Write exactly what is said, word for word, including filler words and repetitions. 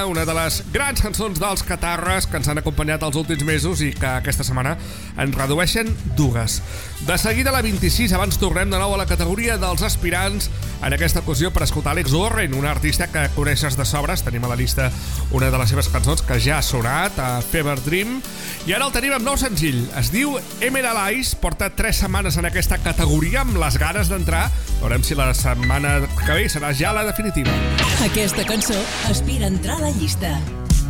Alegria, una de les grans cançons dels Catarres que ens han acompanyat els últims mesos i que aquesta setmana en redueixen dues. De seguida a la vint-i-sis, abans tornem de nou a la categoria dels aspirants, en aquesta ocasió per escoltar Alex Warren, un artista que coneixes de sobres. Tenim a la llista una de les seves cançons que ja ha sonat, a Fever Dream, i ara el tenim amb nou senzill. Es diu Emerald Eyes, porta tres setmanes en aquesta categoria amb les ganes d'entrar. Veurem si la setmana que ve serà ja la definitiva. Aquesta cançó aspira a entrar a la llista.